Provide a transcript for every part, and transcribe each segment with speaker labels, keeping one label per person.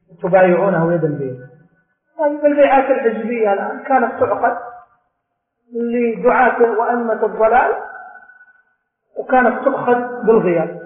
Speaker 1: تبايعونه يدا بيد. طيب البيعات الحزبية الآن كانت تعقد لدعاة وأئمة الضلال وكانت تؤخذ بالغياب.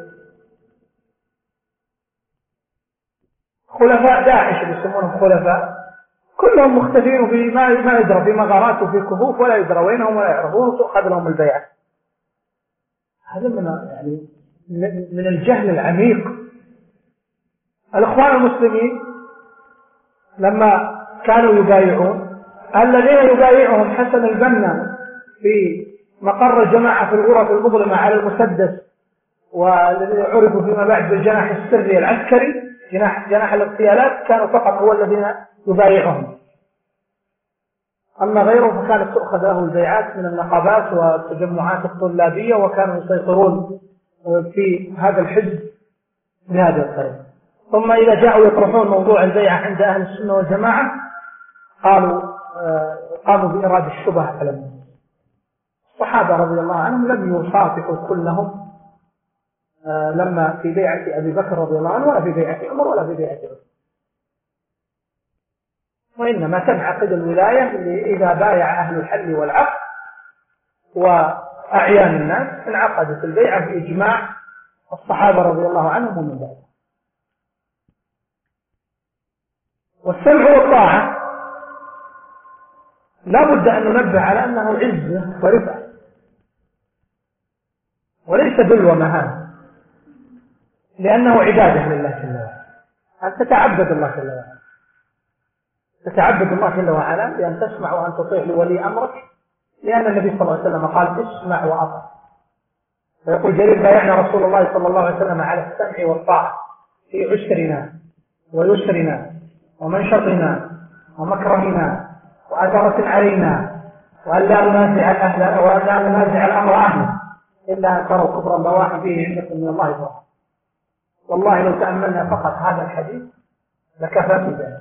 Speaker 1: خلفاء داعش يسمونهم خلفاء كلهم مختفين في ما يدرى في مغارات وفي كهوف ولا يدرى وينهم ولا يعرفون وتؤخذ لهم البيعة. هذا من الجهل العميق. الإخوان المسلمين لما كانوا يبايعون الذين يبايعهم حسن البنا في مقر الجماعة في الغرف المظلمة على المسدس والذين عرفوا فيما بعد بالجناح السري العسكري جناح الاغتيالات كانوا فقط هو الذين يبايعهم. أما غيره فكانت تؤخذ له البيعات من النقابات والتجمعات الطلابية وكانوا يسيطرون في هذا الحزب بهذه الطريقة. ثم إذا جاءوا يطرحون موضوع البيعة عند أهل السنة والجماعة قاموا بإرادة الشبهة على الناس. الصحابة رضي الله عنهم لم يصافحوا كلهم لما في بيعة أبي بكر رضي الله عنه ولا في بيعة عمر ولا في بيعة عثمان، وإنما تنعقد الولاية إذا بايع أهل الحل والعقد وأعيان الناس انعقدت البيعة بإجماع الصحابة رضي الله عنهم ومن بعد. والسمع والطاعة لا بد أن ننبه على أنه عزة ورفعة وليس ذل ومهانة، لأنه عبادة لله جل وعلا. أن تتعبد الله جل وعلا، تتعبد الله جل وعلا بأن تسمع وأن تطيع لولي أمرك، لأن النبي صلى الله عليه وسلم قال اسمع وأطع. فيقول جرير بايعنا رسول الله صلى الله عليه وسلم على السمع والطاعة في عسرنا ويسرنا ومنشطنا ومكرهنا وأثرة علينا وأن لا ننازع الأهل وأن لا ننازع الأمر أهله إلا أن تروا كفرا بواحا فيه عندكم من الله برهان. والله لو تأملنا فقط هذا الحديث لكفى في ذلك.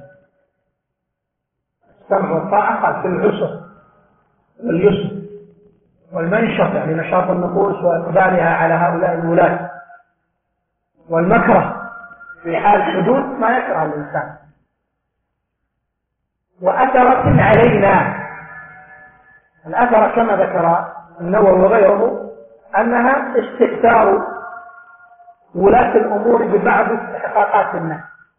Speaker 1: السمع والطاعة قال في العسر واليسر والمنشط يعني نشاط النفوس وإقبالها على هؤلاء الولاة، والمكره في حال حدود ما يكره الإنسان، وأثرة علينا. الأثر كما ذكر النووي وغيره أنها استئثار ولاة الأمور ببعض استحقاقات الناس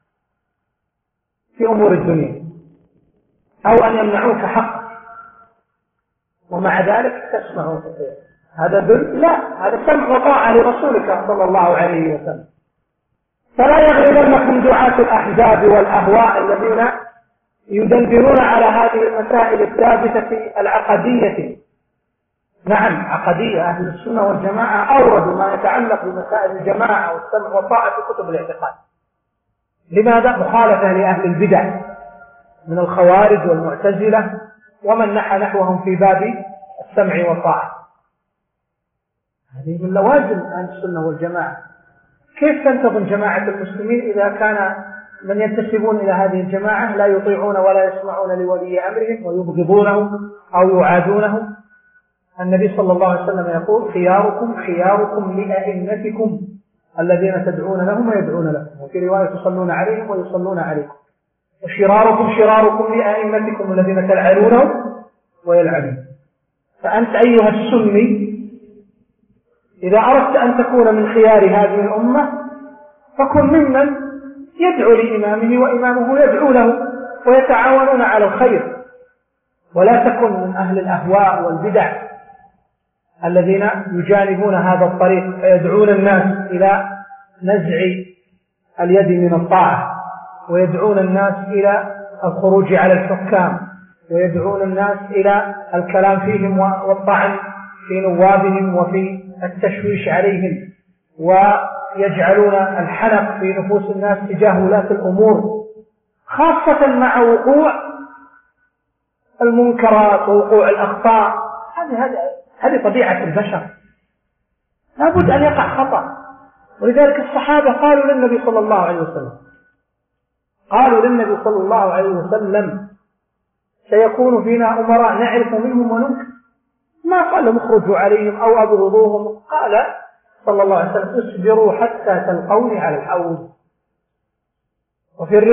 Speaker 1: في أمور الدنيا أو أن يمنعوك حق ومع ذلك تسمع وتطيع. هذا ذل؟ لا، هذا سمع وطاعة لرسولك صلى الله عليه وسلم. فلا يغررنكم دعاة الأحزاب والأهواء الذين يدندنون على هذه المسائل الثابتة العقدية. نعم عقدية، أهل السنة والجماعة أوردوا ما يتعلق بمسائل الجماعة والسمع والطاعة في كتب الاعتقاد. لماذا؟ مخالفة لأهل البدع من الخوارج والمعتزلة ومن نحى نحوهم في باب السمع والطاعة. هذه من لوازم أهل السنة والجماعة. كيف تنتظم جماعة المسلمين إذا كان من ينتسبون إلى هذه الجماعة لا يطيعون ولا يسمعون لولي أمرهم ويبغضونه أو يعادونه؟ النبي صلى الله عليه وسلم يقول خياركم خياركم لأئمتكم الذين تدعون لهم ويدعون لكم، وفي رواية تصلون عليهم ويصلون عليكم، وشراركم شراركم لأئمتكم الذين تلعنونهم ويلعنون. فأنت أيها السني إذا أردت أن تكون من خيار هذه الأمة فكن ممن يدعو لإمامه وإمامه يدعو له ويتعاونون على الخير، ولا تكن من أهل الأهواء والبدع الذين يجانبون هذا الطريق فيدعون الناس إلى نزع اليد من الطاعة، ويدعون الناس إلى الخروج على الحكام، ويدعون الناس إلى الكلام فيهم والطعن في نوابهم وفي التشويش عليهم، ويجعلون الحنق في نفوس الناس تجاه ولاة الأمور، خاصة مع وقوع المنكرات ووقوع الأخطاء. هذه طبيعة البشر، لابد أن يقع خطأ. ولذلك الصحابة قالوا للنبي صلى الله عليه وسلم سيكون فينا أمراء نعرف منهم وننكر. ما قال اخرجوا عليهم أو أبغضوهم، قال صلى الله عليه وسلم اصبروا حتى تلقوني على الحوض. وفي